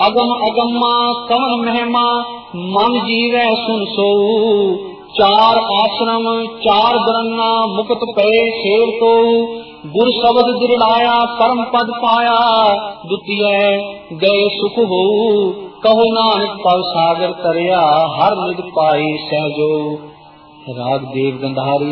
अगम अगम्मा कवन महिमा मन जीवै सुन सोऊ। चार आश्रम चार बरन्ना मुक्त पे शेर तो। गुर शब्द दृढ़ाया परम पद पाया द्वितीय गए सुख हो। कहो नानक पव सागर तरिया हर निज पाई सहजो। राग देव गंधारी।